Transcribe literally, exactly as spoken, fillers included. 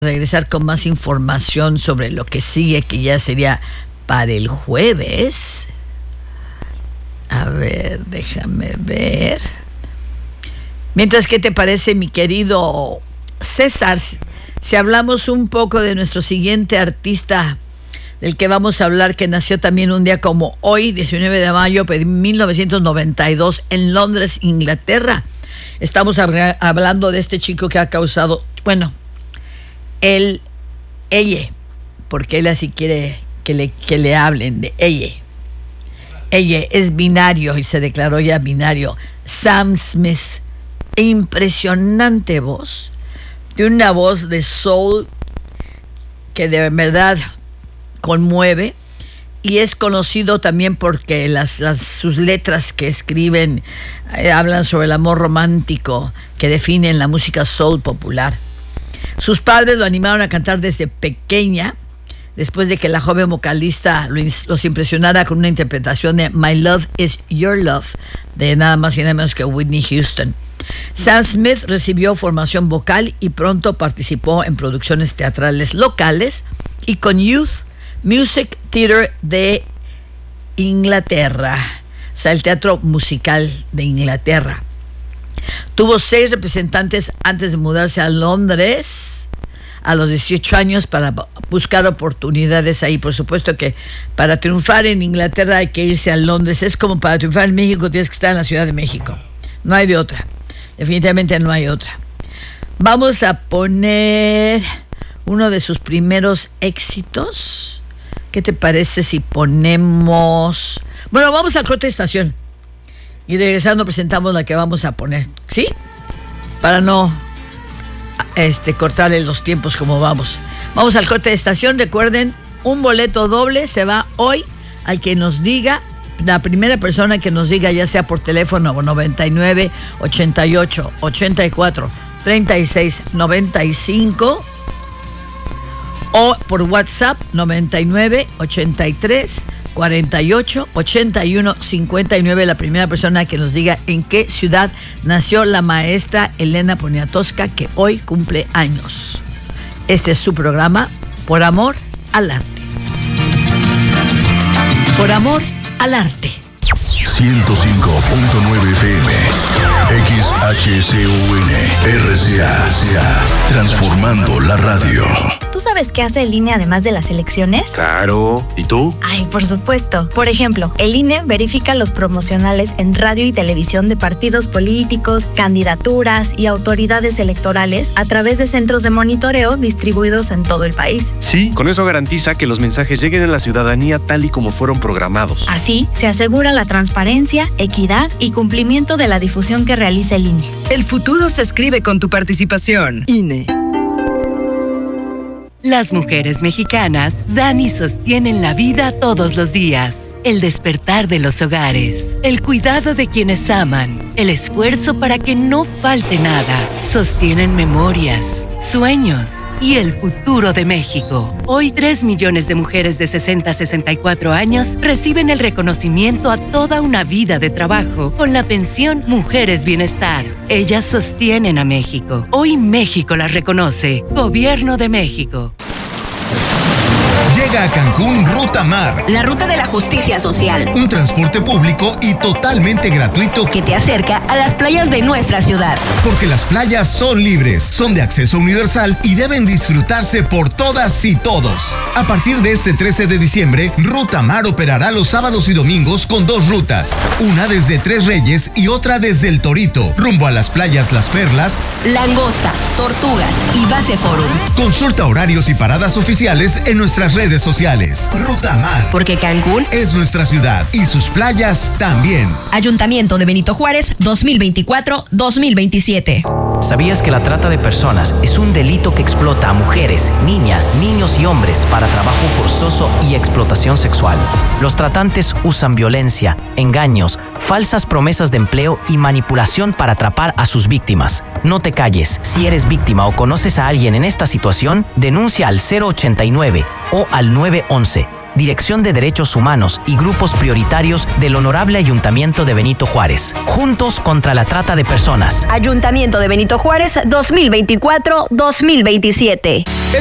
regresar con más información sobre lo que sigue, que ya sería para el jueves. A ver, déjame ver. Mientras, ¿qué te parece, mi querido César? Si hablamos un poco de nuestro siguiente artista, del que vamos a hablar, que nació también un día como hoy, diecinueve de mayo de mil novecientos noventa y dos, en Londres, Inglaterra. Estamos hab- hablando de este chico que ha causado, bueno, él, ella, porque él así quiere que le, que le hablen de ella. Ella es binario y se declaró ya binario. Sam Smith, impresionante voz, de una voz de soul que de verdad conmueve, y es conocido también porque las, las, sus letras que escriben eh, hablan sobre el amor romántico que definen la música soul popular. Sus padres lo animaron a cantar desde pequeña, después de que la joven vocalista los impresionara con una interpretación de My Love Is Your Love, de nada más y nada menos que Whitney Houston. Sam Smith recibió formación vocal y pronto participó en producciones teatrales locales y con Youth Music Theatre de Inglaterra, o sea, el teatro musical de Inglaterra. Tuvo seis representantes antes de mudarse a Londres a los dieciocho años para buscar oportunidades ahí. Por supuesto que para triunfar en Inglaterra hay que irse a Londres. Es como para triunfar en México tienes que estar en la Ciudad de México. No hay de otra. Definitivamente no hay otra. Vamos a poner uno de sus primeros éxitos. ¿Qué te parece si ponemos? Bueno, vamos al corte de estación. Y regresando presentamos la que vamos a poner, ¿sí? Para no este, cortarle los tiempos como vamos. Vamos al corte de estación. Recuerden, un boleto doble se va hoy al que nos diga, la primera persona que nos diga, ya sea por teléfono noventa y nueve, ochenta y ocho, ochenta y cuatro, treinta y seis, noventa y cinco o por WhatsApp noventa y nueve, ochenta y tres, cuarenta y ocho, ochenta y uno, cincuenta y nueve, la primera persona que nos diga en qué ciudad nació la maestra Elena Poniatowska, que hoy cumple años. Este es su programa, Por Amor al Arte. Por Amor al Arte. ciento cinco punto nueve F M, X H C U N, R C A, transformando la radio. ¿Tú sabes qué hace el I N E además de las elecciones? Claro, ¿y tú? Ay, por supuesto. Por ejemplo, el I N E verifica los promocionales en radio y televisión de partidos políticos, candidaturas y autoridades electorales a través de centros de monitoreo distribuidos en todo el país. Sí, con eso garantiza que los mensajes lleguen a la ciudadanía tal y como fueron programados. Así, se asegura la transparencia, equidad y cumplimiento de la difusión que realiza el I N E. El futuro se escribe con tu participación. I N E. Las mujeres mexicanas dan y sostienen la vida todos los días. El despertar de los hogares, el cuidado de quienes aman, el esfuerzo para que no falte nada. Sostienen memorias, sueños y el futuro de México. Hoy, tres millones de mujeres de sesenta a sesenta y cuatro años reciben el reconocimiento a toda una vida de trabajo con la pensión Mujeres Bienestar. Ellas sostienen a México. Hoy México las reconoce. Gobierno de México. Llega a Cancún Ruta Mar, la ruta de la justicia social. Un transporte público y totalmente gratuito que te acerca a las playas de nuestra ciudad. Porque las playas son libres, son de acceso universal y deben disfrutarse por todas y todos. A partir de este trece de diciembre, Ruta Mar operará los sábados y domingos con dos rutas. Una desde Tres Reyes y otra desde El Torito, rumbo a las playas Las Perlas, Langosta, Tortugas y Base Forum. Consulta horarios y paradas oficiales en nuestras redes sociales. Ruta Mar. Porque Cancún es nuestra ciudad y sus playas también. Ayuntamiento de Benito Juárez, dos mil veinticuatro a dos mil veintisiete. ¿Sabías que la trata de personas es un delito que explota a mujeres, niñas, niños y hombres para trabajo forzoso y explotación sexual? Los tratantes usan violencia, engaños, falsas promesas de empleo y manipulación para atrapar a sus víctimas. No te calles. Si eres víctima o conoces a alguien en esta situación, denuncia al cero ochenta y nueve o al nueve once. Dirección de Derechos Humanos y grupos prioritarios del Honorable Ayuntamiento de Benito Juárez. Juntos contra la trata de personas. Ayuntamiento de Benito Juárez dos mil veinticuatro dos mil veintisiete.